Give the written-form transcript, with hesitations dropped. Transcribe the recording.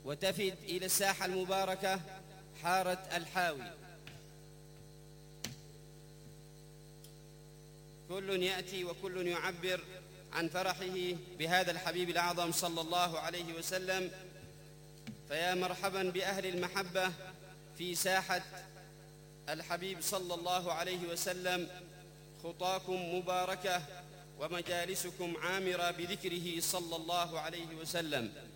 وتفد إلى الساحة المباركة حارة الحاوي. كل يأتي وكل يعبر عن فرحه بهذا الحبيب الأعظم صلى الله عليه وسلم. فيا مرحبا بأهل المحبة في ساحة الحبيب صلى الله عليه وسلم. خطاكم مباركة ومجالسكم عامرة بذكره صلى الله عليه وسلم.